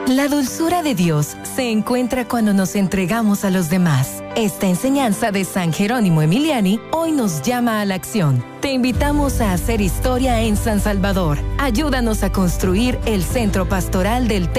La dulzura de Dios se encuentra cuando nos entregamos a los demás. Esta enseñanza de San Jerónimo Emiliani hoy nos llama a la acción. Te invitamos a hacer historia en San Salvador. Ayúdanos a construir el centro pastoral del